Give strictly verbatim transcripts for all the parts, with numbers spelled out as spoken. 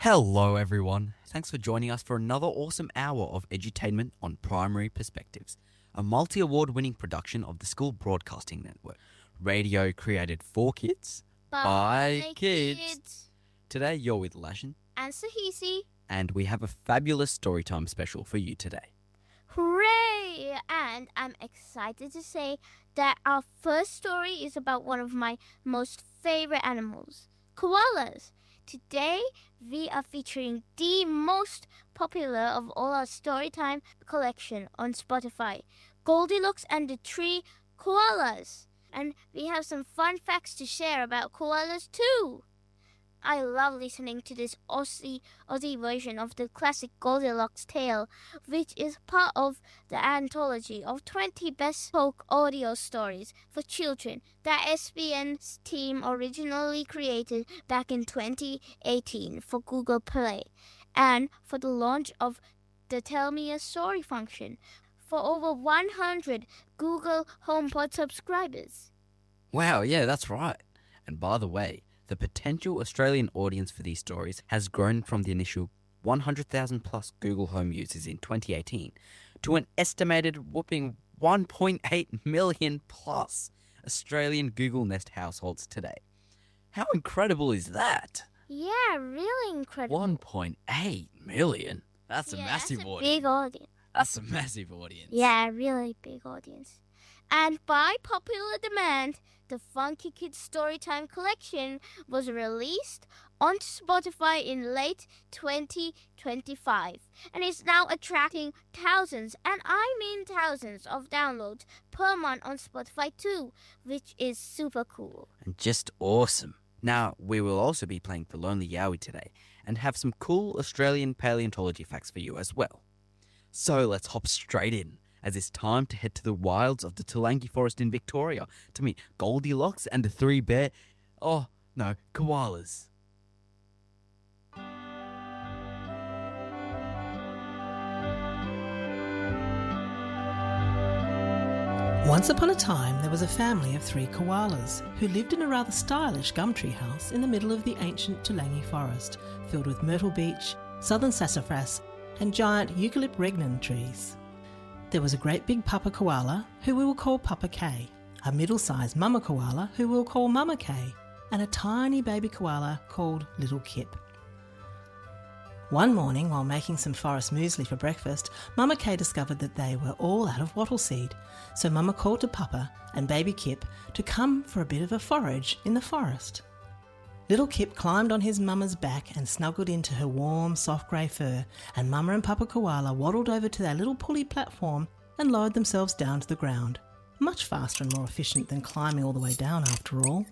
Hello, everyone. Thanks for joining us for another awesome hour of edutainment on Primary Perspectives, a multi-award winning production of the School Broadcasting Network. Radio created for kids, by, by kids. kids. Today, you're with Lashin and Sahisi, and we have a fabulous storytime special for you today. Hooray! And I'm excited to say that our first story is about one of my most favorite animals, koalas. Today, we are featuring the most popular of all our Storytime collection on Spotify, Goldilocks and the Three Koalas. And we have some fun facts to share about koalas too. I love listening to this Aussie, Aussie version of the classic Goldilocks tale, which is part of the anthology of twenty best folk audio stories for children that S B N's team originally created back in twenty eighteen for Google Play, and for the launch of the Tell Me a Story function for over one hundred Google HomePod subscribers. Wow, yeah, that's right. And by the way, the potential Australian audience for these stories has grown from the initial one hundred thousand plus Google Home users in twenty eighteen to an estimated whopping one point eight million plus Australian Google Nest households today. How incredible is that? Yeah, really incredible. one point eight million? That's a yeah, massive that's a audience. big audience. That's a massive audience. Yeah, really big audience. And by popular demand, the Funky Kids Storytime Collection was released on Spotify in late twenty twenty-five and is now attracting thousands, and I mean thousands, of downloads per month on Spotify too, which is super cool. And just awesome. Now, we will also be playing The Lonely Yowie today and have some cool Australian paleontology facts for you as well. So let's hop straight in, as it's time to head to the wilds of the Toolangi Forest in Victoria to meet Goldilocks and the three bear... Oh, no, koalas. Once upon a time, there was a family of three koalas who lived in a rather stylish gum tree house in the middle of the ancient Toolangi Forest, filled with myrtle beech, southern sassafras, and giant eucalypt regnan trees. There was a great big papa koala, who we will call Papa K, a middle-sized mama koala, who we will call Mama K, and a tiny baby koala called Little Kip. One morning, while making some forest muesli for breakfast, Mama K discovered that they were all out of wattle seed, so Mama called to Papa and baby Kip to come for a bit of a forage in the forest. Little Kip climbed on his mama's back and snuggled into her warm, soft grey fur, and Mama and Papa Koala waddled over to their little pulley platform and lowered themselves down to the ground. Much faster and more efficient than climbing all the way down, after all.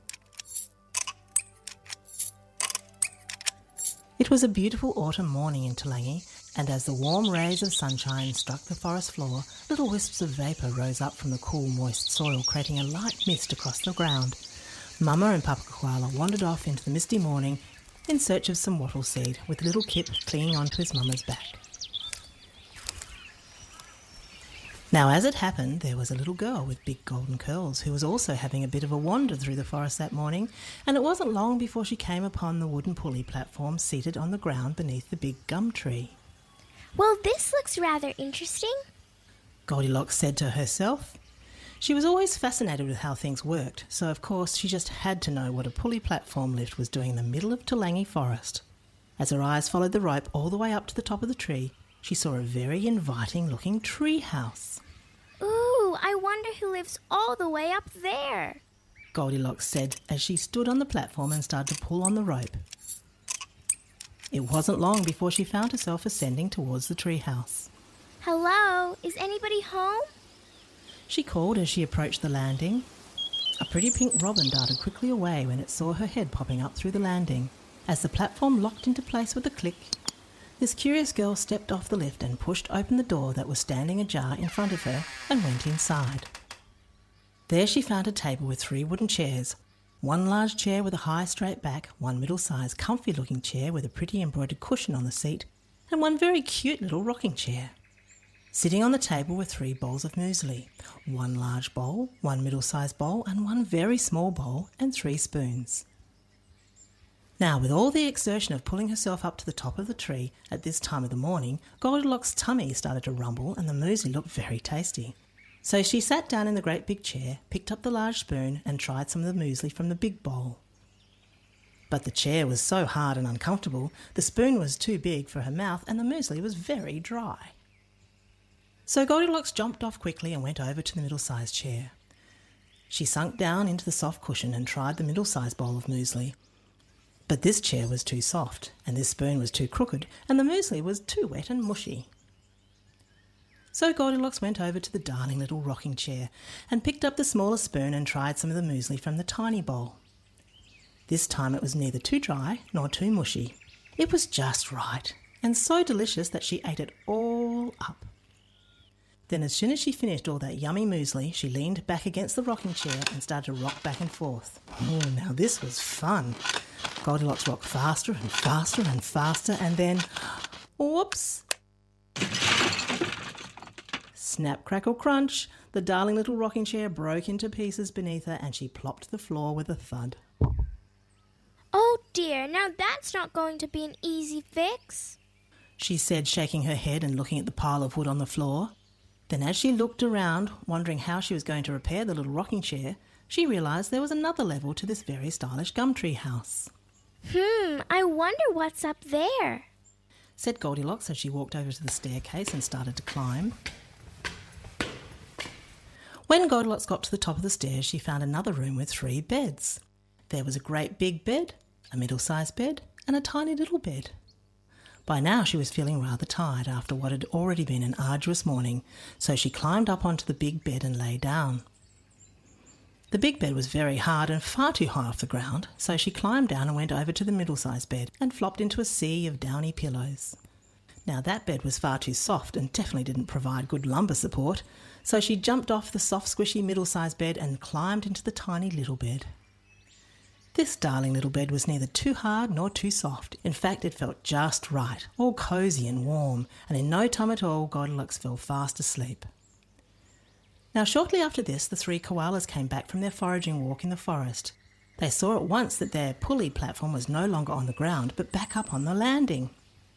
It was a beautiful autumn morning in Toolangi, and as the warm rays of sunshine struck the forest floor, little wisps of vapour rose up from the cool, moist soil, creating a light mist across the ground. Mama and Papa Koala wandered off into the misty morning in search of some wattle seed, with Little Kip clinging onto his mama's back. Now, as it happened, there was a little girl with big golden curls who was also having a bit of a wander through the forest that morning, and it wasn't long before she came upon the wooden pulley platform seated on the ground beneath the big gum tree. Well, this looks rather interesting, Goldilocks said to herself. She was always fascinated with how things worked, so of course she just had to know what a pulley platform lift was doing in the middle of Toolangi Forest. As her eyes followed the rope all the way up to the top of the tree, she saw a very inviting-looking tree house. Ooh, I wonder who lives all the way up there, Goldilocks said as she stood on the platform and started to pull on the rope. It wasn't long before she found herself ascending towards the tree house. Hello, is anybody home? She called as she approached the landing. A pretty pink robin darted quickly away when it saw her head popping up through the landing. As the platform locked into place with a click, this curious girl stepped off the lift and pushed open the door that was standing ajar in front of her and went inside. There she found a table with three wooden chairs, one large chair with a high straight back, one middle-sized comfy-looking chair with a pretty embroidered cushion on the seat, and one very cute little rocking chair. Sitting on the table were three bowls of muesli, one large bowl, one middle-sized bowl, and one very small bowl, and three spoons. Now, with all the exertion of pulling herself up to the top of the tree at this time of the morning, Goldilocks' tummy started to rumble and the muesli looked very tasty. So she sat down in the great big chair, picked up the large spoon and tried some of the muesli from the big bowl. But the chair was so hard and uncomfortable, the spoon was too big for her mouth and the muesli was very dry. So Goldilocks jumped off quickly and went over to the middle-sized chair. She sunk down into the soft cushion and tried the middle-sized bowl of muesli. But this chair was too soft, and this spoon was too crooked, and the muesli was too wet and mushy. So Goldilocks went over to the darling little rocking chair and picked up the smaller spoon and tried some of the muesli from the tiny bowl. This time it was neither too dry nor too mushy. It was just right, and so delicious that she ate it all up. Then as soon as she finished all that yummy muesli, she leaned back against the rocking chair and started to rock back and forth. Oh, now this was fun. Goldilocks rocked faster and faster and faster, and then, whoops! Snap, crackle, crunch! The darling little rocking chair broke into pieces beneath her and she plopped to the floor with a thud. Oh dear, now that's not going to be an easy fix, she said, shaking her head and looking at the pile of wood on the floor. Then as she looked around, wondering how she was going to repair the little rocking chair, she realised there was another level to this very stylish gum tree house. Hmm, I wonder what's up there, said Goldilocks as she walked over to the staircase and started to climb. When Goldilocks got to the top of the stairs, she found another room with three beds. There was a great big bed, a middle-sized bed, and a tiny little bed. By now she was feeling rather tired after what had already been an arduous morning, so she climbed up onto the big bed and lay down. The big bed was very hard and far too high off the ground, so she climbed down and went over to the middle-sized bed and flopped into a sea of downy pillows. Now that bed was far too soft and definitely didn't provide good lumbar support, so she jumped off the soft squishy middle-sized bed and climbed into the tiny little bed. This darling little bed was neither too hard nor too soft. In fact, it felt just right, all cosy and warm, and in no time at all Goldilocks fell fast asleep. Now shortly after this, the three koalas came back from their foraging walk in the forest. They saw at once that their pulley platform was no longer on the ground, but back up on the landing.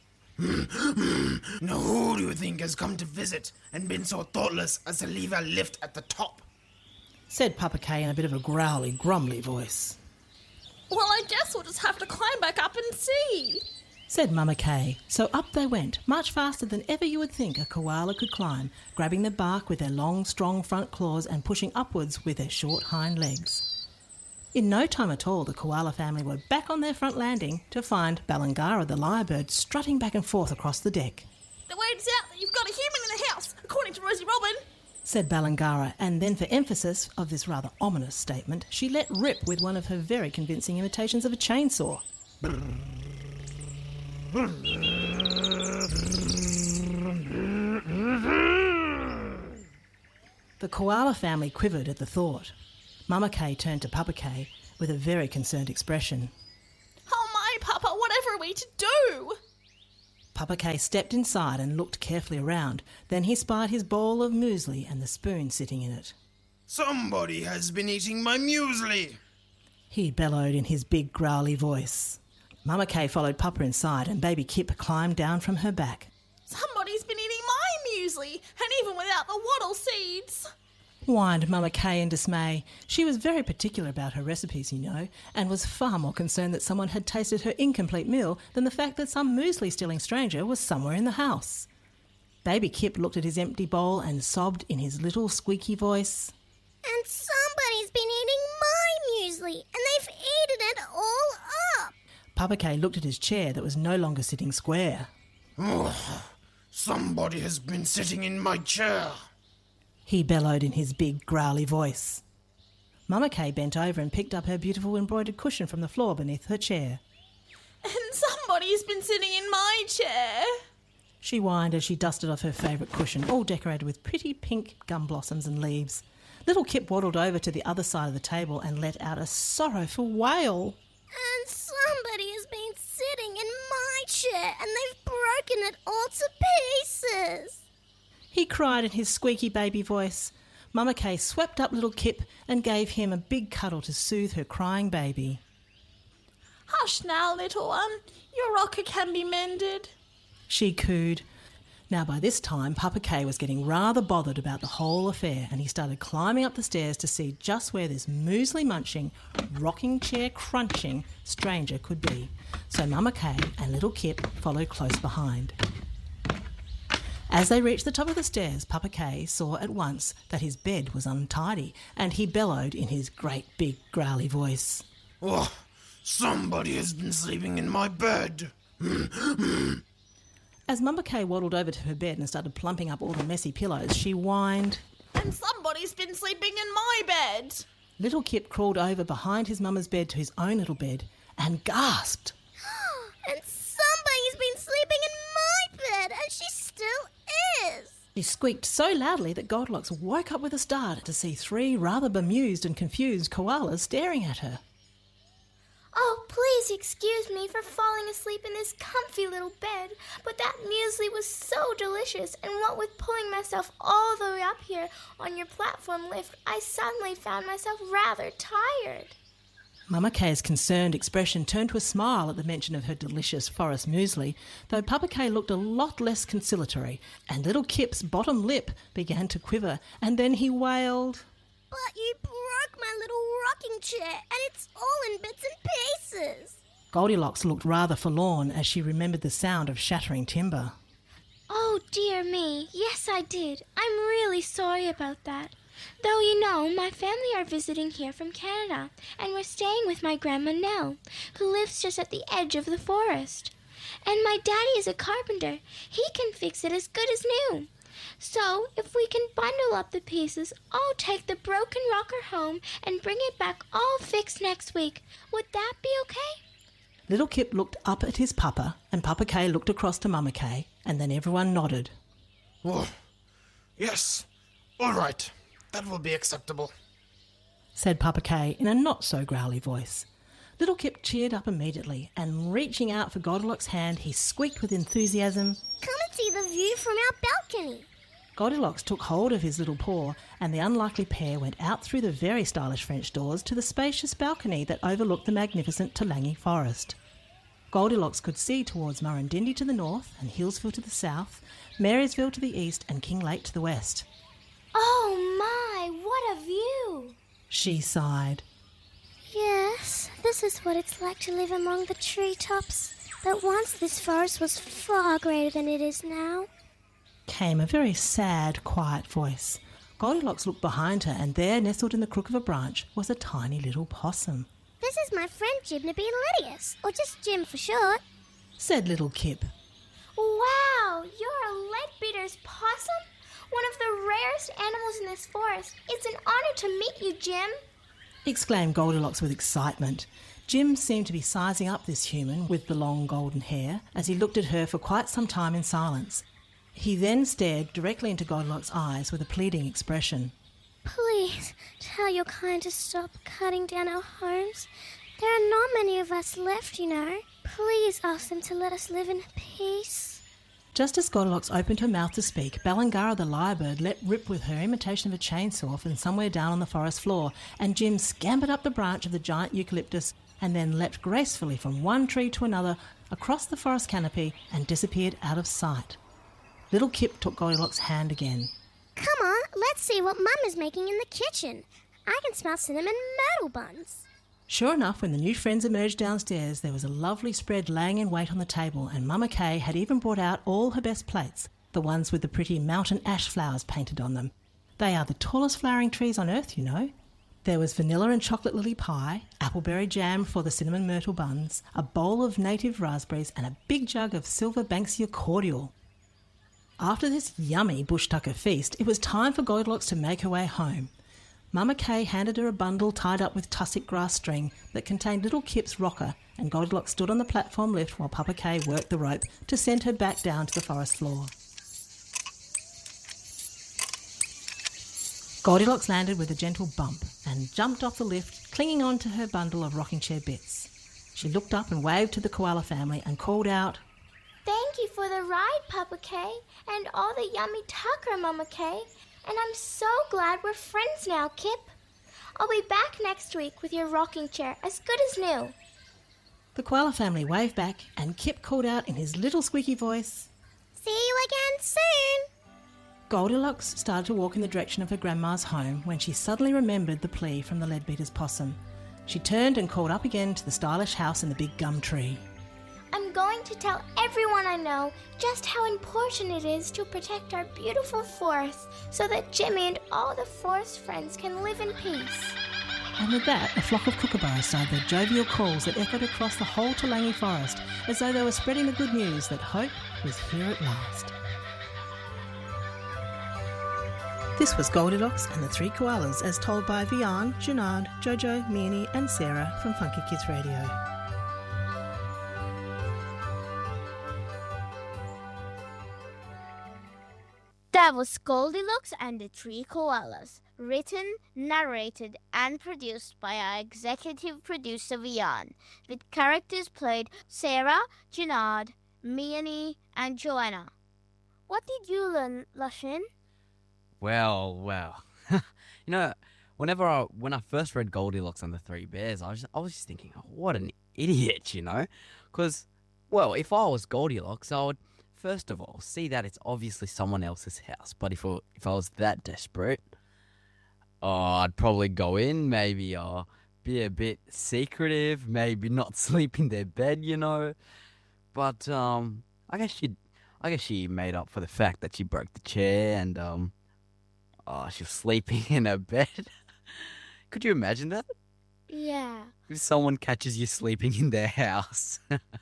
Now who do you think has come to visit and been so thoughtless as to leave a lift at the top? Said Papa K in a bit of a growly, grumbly voice. Well, I guess we'll just have to climb back up and see, said Mama K. So up they went, much faster than ever you would think a koala could climb, grabbing the bark with their long, strong front claws and pushing upwards with their short hind legs. In no time at all, the koala family were back on their front landing to find Balangara the lyrebird strutting back and forth across the deck. The word's out that you've got a human in the house, according to Rosie Robin, said Balangara, and then for emphasis of this rather ominous statement, she let rip with one of her very convincing imitations of a chainsaw. The koala family quivered at the thought. Mama K turned to Papa K with a very concerned expression. Oh my, Papa, whatever are we to do? Papa K stepped inside and looked carefully around. Then he spied his bowl of muesli and the spoon sitting in it. Somebody has been eating my muesli, he bellowed in his big growly voice. Mama K followed Papa inside and baby Kip climbed down from her back. Somebody's been eating my muesli, and even without the wattle seeds, whined Mama K in dismay. She was very particular about her recipes, you know, and was far more concerned that someone had tasted her incomplete meal than the fact that some muesli-stealing stranger was somewhere in the house. Baby Kip looked at his empty bowl and sobbed in his little squeaky voice. And somebody's been eating my muesli, and they've eaten it all up. Papa K looked at his chair that was no longer sitting square. Oh, somebody has been sitting in my chair, he bellowed in his big, growly voice. Mama K bent over and picked up her beautiful embroidered cushion from the floor beneath her chair. And somebody's been sitting in my chair, she whined as she dusted off her favourite cushion, all decorated with pretty pink gum blossoms and leaves. Little Kip waddled over to the other side of the table and let out a sorrowful wail. And somebody has been sitting in my chair, and they've broken it all to pieces, he cried in his squeaky baby voice. Mama K swept up little Kip and gave him a big cuddle to soothe her crying baby. Hush now, little one. Your rocker can be mended. She cooed. Now by this time, Papa K was getting rather bothered about the whole affair, and he started climbing up the stairs to see just where this muesli-munching, rocking-chair-crunching stranger could be. So Mama K and little Kip followed close behind. As they reached the top of the stairs, Papa K saw at once that his bed was untidy, and he bellowed in his great big growly voice. Oh, somebody has been sleeping in my bed. As Mama K waddled over to her bed and started plumping up all the messy pillows, she whined. And somebody's been sleeping in my bed. Little Kip crawled over behind his mama's bed to his own little bed and gasped. And somebody's been sleeping in my bed, and she still is. She squeaked so loudly that Goldilocks woke up with a start to see three rather bemused and confused koalas staring at her. Oh, please excuse me for falling asleep in this comfy little bed, but that muesli was so delicious, and what with pulling myself all the way up here on your platform lift, I suddenly found myself rather tired. Mama K's concerned expression turned to a smile at the mention of her delicious forest muesli, though Papa K looked a lot less conciliatory, and little Kip's bottom lip began to quiver, and then he wailed, But you broke my little rocking chair, and it's all in bits and pieces. Goldilocks looked rather forlorn as she remembered the sound of shattering timber. Oh, dear me. Yes, I did. I'm really sorry about that. Though, you know, my family are visiting here from Canada, and we're staying with my Grandma Nell, who lives just at the edge of the forest. And my daddy is a carpenter. He can fix it as good as new. So, if we can bundle up the pieces, I'll take the broken rocker home and bring it back all fixed next week. Would that be okay? Little Kip looked up at his papa, and Papa K looked across to Mama K, and then everyone nodded. Oh, yes, all right. That will be acceptable, said Papa K in a not-so-growly voice. Little Kip cheered up immediately, and reaching out for Goldilocks' hand, he squeaked with enthusiasm, Come and see the view from our balcony. Goldilocks took hold of his little paw, and the unlikely pair went out through the very stylish French doors to the spacious balcony that overlooked the magnificent Tulangi Forest. Goldilocks could see towards Murrindindi to the north, and Hillsville to the south, Marysville to the east, and Kinglake to the west. Oh my, what a view! She sighed. Yes, this is what it's like to live among the treetops. But once this forest was far greater than it is now. Came a very sad, quiet voice. Goldilocks looked behind her, and there, nestled in the crook of a branch, was a tiny little possum. This is my friend Gibnaby Lydius, or just Jim for short, said little Kip. Wow, you're a leadbeater's possum? One of the rarest animals in this forest. It's an honour to meet you, Jim, exclaimed Goldilocks with excitement. Jim seemed to be sizing up this human with the long golden hair as he looked at her for quite some time in silence. He then stared directly into Goldilocks' eyes with a pleading expression. Please, tell your kind to stop cutting down our homes. There are not many of us left, you know. Please ask them to let us live in peace. Just as Goldilocks opened her mouth to speak, Balangara the lyrebird let rip with her imitation of a chainsaw from somewhere down on the forest floor, and Jim scampered up the branch of the giant eucalyptus and then leapt gracefully from one tree to another across the forest canopy and disappeared out of sight. Little Kip took Goldilocks' hand again. Come on, let's see what Mum is making in the kitchen. I can smell cinnamon myrtle buns. Sure enough, when the new friends emerged downstairs, there was a lovely spread laying in wait on the table, and Mama K had even brought out all her best plates, the ones with the pretty mountain ash flowers painted on them. They are the tallest flowering trees on earth, you know. There was vanilla and chocolate lily pie, appleberry jam for the cinnamon myrtle buns, a bowl of native raspberries, and a big jug of silver Banksia cordial. After this yummy bush tucker feast, it was time for Goldilocks to make her way home. Mama K handed her a bundle tied up with tussock grass string that contained little Kip's rocker, and Goldilocks stood on the platform lift while Papa K worked the rope to send her back down to the forest floor. Goldilocks landed with a gentle bump and jumped off the lift, clinging on to her bundle of rocking chair bits. She looked up and waved to the koala family and called out, Thank you for the ride, Papa K, and all the yummy tucker, Mama K. And I'm so glad we're friends now, Kip. I'll be back next week with your rocking chair as good as new. The koala family waved back and Kip called out in his little squeaky voice, See you again soon. Goldilocks started to walk in the direction of her grandma's home when she suddenly remembered the plea from the Leadbeater's possum. She turned and called up again to the stylish house in the big gum tree. I'm going to tell everyone I know just how important it is to protect our beautiful forest so that Jimmy and all the forest friends can live in peace. And with that, a flock of kookaburras started their jovial calls that echoed across the whole Toolangi forest as though they were spreading the good news that hope was here at last. This was Goldilocks and the Three Koalas as told by Vian, Junard, Jojo, Meanie and Sarah from Funky Kids Radio. That was Goldilocks and the Three Koalas, written, narrated, and produced by our executive producer Vian, with characters played Sarah, Junard, Meanie, and Joanna. What did you learn, Lushin? Well, well. you know, whenever I, when I first read Goldilocks and the Three Bears, I was, I was just thinking, oh, what an idiot, you know? Because, well, if I was Goldilocks, I would, first of all, see that it's obviously someone else's house. But if, it, if I was that desperate, oh, I'd probably go in, maybe uh, be a bit secretive, maybe not sleep in their bed, you know? But, um, I guess she, I guess she made up for the fact that she broke the chair and, um... oh, she was sleeping in her bed. Could you imagine that? Yeah. If someone catches you sleeping in their house.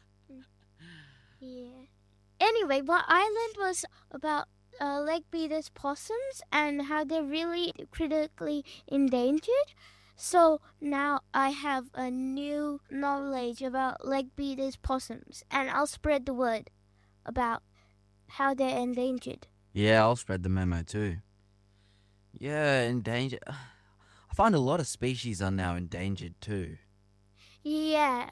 Yeah. Anyway, what I learned was about uh, Leadbeater's possums and how they're really critically endangered. So now I have a new knowledge about Leadbeater's possums, and I'll spread the word about how they're endangered. Yeah, I'll spread the memo too. Yeah, endangered. I find a lot of species are now endangered too. Yeah.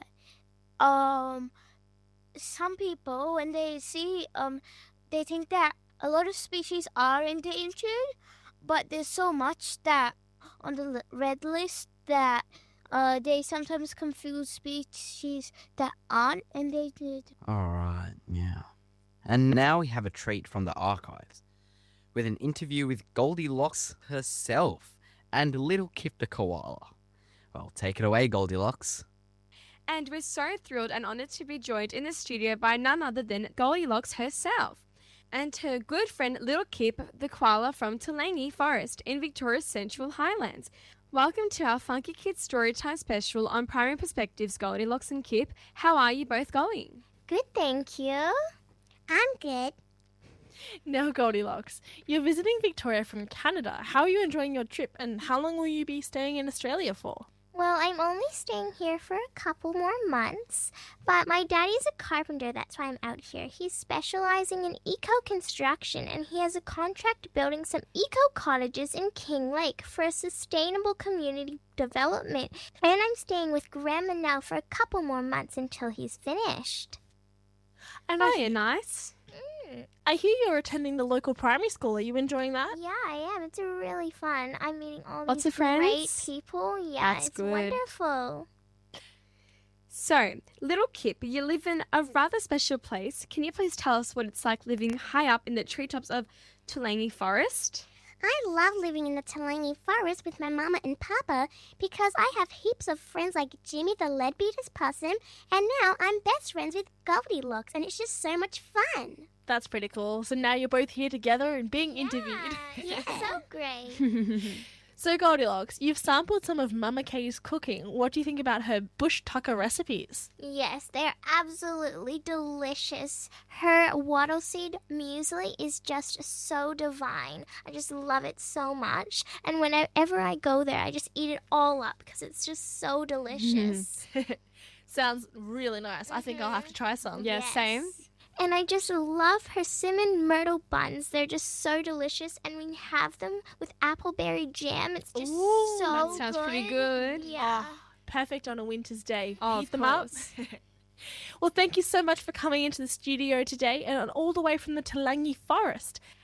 Um, some people, when they see, um, they think that a lot of species are endangered, but there's so much that on the li- red list that uh, they sometimes confuse species that aren't endangered. Alright, yeah. And now we have a treat from the archives, with an interview with Goldilocks herself and little Kip the koala. Well, take it away, Goldilocks. And we're so thrilled and honoured to be joined in the studio by none other than Goldilocks herself and her good friend Little Kip the koala from Toolangi Forest in Victoria's Central Highlands. Welcome to our Funky Kids Storytime special on Primary Perspectives, Goldilocks and Kip. How are you both going? Good, thank you. I'm good. Now, Goldilocks, you're visiting Victoria from Canada. How are you enjoying your trip, and how long will you be staying in Australia for? Well, I'm only staying here for a couple more months, but my daddy's a carpenter, that's why I'm out here. He's specializing in eco-construction, and he has a contract building some eco-cottages in King Lake for a sustainable community development. And I'm staying with Grandma now for a couple more months until he's finished. And Oh, I, yeah, nice. I hear you're attending the local primary school. Are you enjoying that? Yeah, I am. It's really fun. I'm meeting all Lots these of friends? great people. Yeah, That's it's good. wonderful. So, Little Kip, you live in a rather special place. Can you please tell us what it's like living high up in the treetops of Toolangi Forest? I love living in the Toolangi Forest with my mama and papa because I have heaps of friends like Jimmy the Leadbeater's possum, and now I'm best friends with Goldilocks, and it's just so much fun. That's pretty cool. So now you're both here together and being interviewed. Yeah, it's so great. So, Goldilocks, you've sampled some of Mama Kay's cooking. What do you think about her bush tucker recipes? Yes, they're absolutely delicious. Her wattle seed muesli is just so divine. I just love it so much. And whenever I go there, I just eat it all up because it's just so delicious. Sounds really nice. I think I'll have to try some. Yeah, Yes. same. And I just love her cinnamon myrtle buns. They're just so delicious, and we have them with appleberry jam. It's just Ooh, so that sounds pretty good. Yeah. Perfect on a winter's day. Oh, Heat of them up. course. Well, thank you so much for coming into the studio today and all the way from the Toolangi Forest.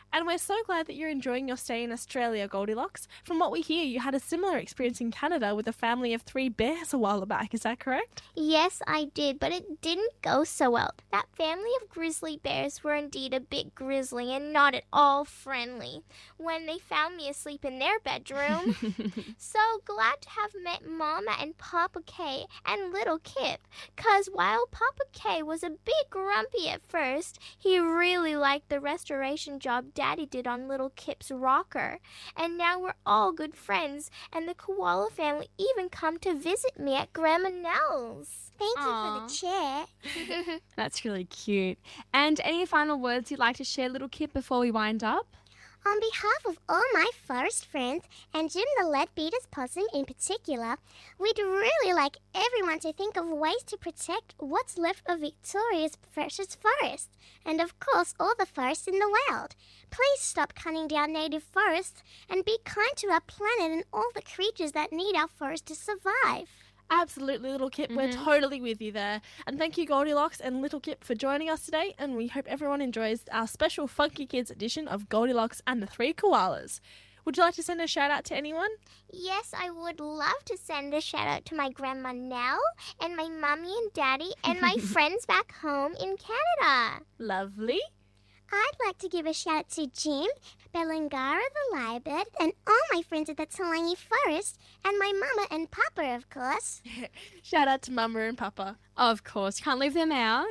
And we're so glad that you're enjoying your stay in Australia, Goldilocks. From what we hear, you had a similar experience in Canada with a family of three bears a while back. Is that correct? Yes, I did, but it didn't go so well. That family of grizzly bears were indeed a bit grisly and not at all friendly when they found me asleep in their bedroom. So glad to have met Mama and Papa K and little Kip, cause while Papa K was a bit grumpy at first, he really liked the restoration job Daddy did on little Kip's rocker. And now we're all good friends, and the koala family even come to visit me at Grandma Nell's. Thank Aww. you for the chair. That's really cute. And any final words you'd like to share, little Kip, before we wind up? On behalf of all my forest friends, and Jim the Leadbeater's possum in particular, we'd really like everyone to think of ways to protect what's left of Victoria's precious forest, and of course all the forests in the world. Please stop cutting down native forests, and be kind to our planet and all the creatures that need our forest to survive. Absolutely, Little Kip. We're totally with you there. And thank you, Goldilocks and Little Kip, for joining us today. And we hope everyone enjoys our special Funky Kids edition of Goldilocks and the Three Koalas. Would you like to send a shout out to anyone? Yes, I would love to send a shout out to my Grandma Nell and my Mummy and Daddy and my friends back home in Canada. Lovely. I'd like to give a shout out to Jim, Belangara the Lyrebird, and all my friends at the Talangi Forest, and my mama and papa, of course. Shout out to Mama and Papa. Of course, can't leave them out.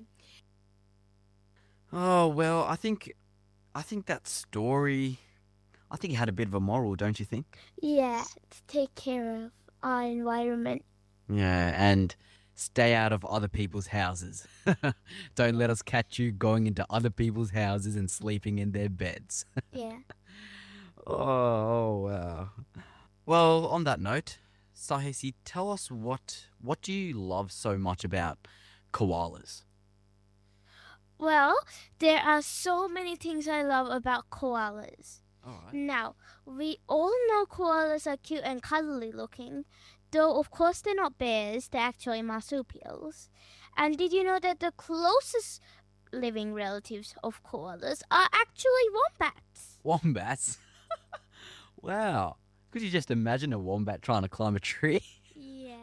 Oh, well, I think, I think that story, I think it had a bit of a moral, don't you think? Yeah, to take care of our environment. Yeah, and stay out of other people's houses. Don't let us catch you going into other people's houses and sleeping in their beds. Yeah. Oh, wow. Well, on that note, Sahesi, tell us what what do you love so much about koalas? Well, there are so many things I love about koalas. All right. Now, we all know koalas are cute and cuddly looking, though of course they're not bears, they're actually marsupials. And did you know that the closest living relatives of koalas are actually wombats? Wombats? Wow. Could you just imagine a wombat trying to climb a tree? Yeah.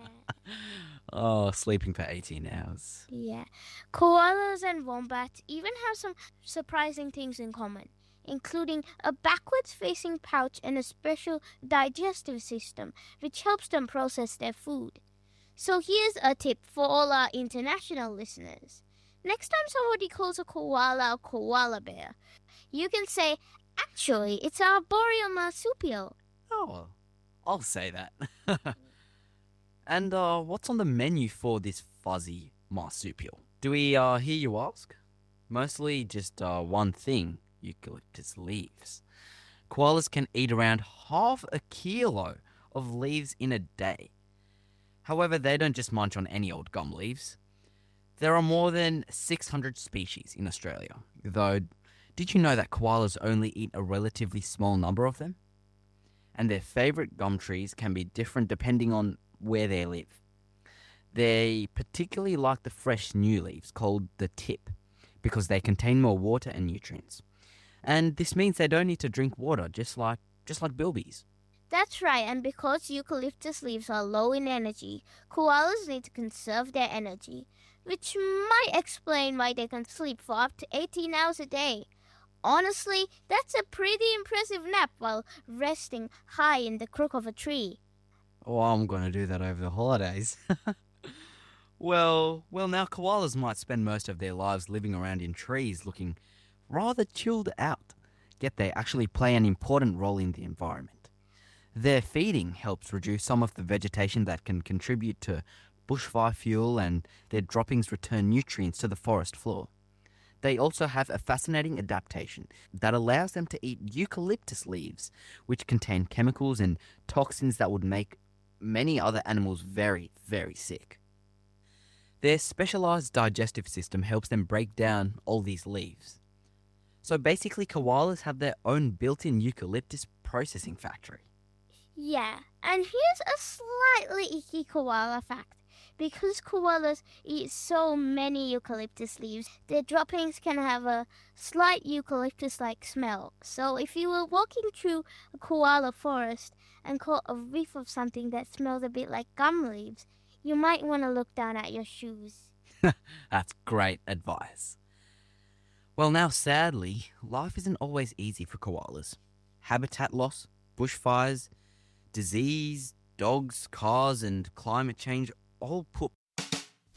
Oh, sleeping for eighteen hours. Yeah. Koalas and wombats even have some surprising things in common, including a backwards-facing pouch and a special digestive system, which helps them process their food. So here's a tip for all our international listeners. Next time somebody calls a koala a koala bear, you can say, actually, it's our arboreal marsupial. Oh, I'll say that. And uh, what's on the menu for this fuzzy marsupial? Do we uh, hear you ask? Mostly just uh, one thing, eucalyptus leaves. Koalas can eat around half a kilo of leaves in a day. However, they don't just munch on any old gum leaves. There are more than six hundred species in Australia, though did you know that koalas only eat a relatively small number of them? And their favourite gum trees can be different depending on where they live. They particularly like the fresh new leaves called the tip because they contain more water and nutrients. And this means they don't need to drink water, just like just like bilbies. That's right, and because eucalyptus leaves are low in energy, koalas need to conserve their energy, which might explain why they can sleep for up to eighteen hours a day. Honestly, that's a pretty impressive nap while resting high in the crook of a tree. Oh, I'm going to do that over the holidays. well, well, now koalas might spend most of their lives living around in trees looking rather chilled out, yet they actually play an important role in the environment. Their feeding helps reduce some of the vegetation that can contribute to bushfire fuel, and their droppings return nutrients to the forest floor. They also have a fascinating adaptation that allows them to eat eucalyptus leaves, which contain chemicals and toxins that would make many other animals very, very sick. Their specialized digestive system helps them break down all these leaves. So basically, koalas have their own built-in eucalyptus processing factory. Yeah, and here's a slightly icky koala fact. Because koalas eat so many eucalyptus leaves, their droppings can have a slight eucalyptus-like smell. So if you were walking through a koala forest and caught a whiff of something that smells a bit like gum leaves, you might want to look down at your shoes. That's great advice. Well, now sadly, life isn't always easy for koalas. Habitat loss, bushfires, disease, dogs, cars, and climate change all put